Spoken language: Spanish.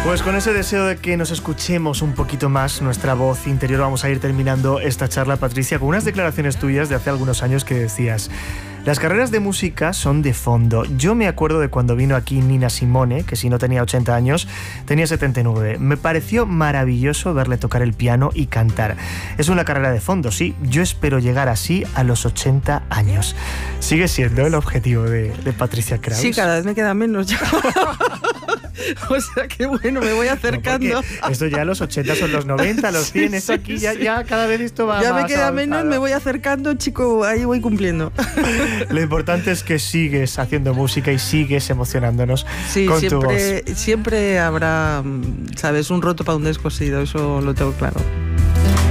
Pues con ese deseo de que nos escuchemos un poquito más nuestra voz interior, vamos a ir terminando esta charla, Patricia, con unas declaraciones tuyas de hace algunos años que decías: las carreras de música son de fondo. Yo me acuerdo de cuando vino aquí Nina Simone, que si no tenía 80 años, tenía 79. Me pareció maravilloso verle tocar el piano y cantar. Es una carrera de fondo, sí. Yo espero llegar así a los 80 años. ¿Sigue siendo el objetivo de Patricia Kraus? Sí, cada vez me queda menos ya. O sea que bueno, me voy acercando. No, esto ya los 80 son los 90, los 100, esto aquí ya cada vez esto va ya más me queda avanzado. menos, me voy acercando, chico, ahí voy cumpliendo. Lo importante es que sigues haciendo música y sigues emocionándonos con tu voz. Siempre habrá, ¿sabes? Un roto para un descosido, eso lo tengo claro.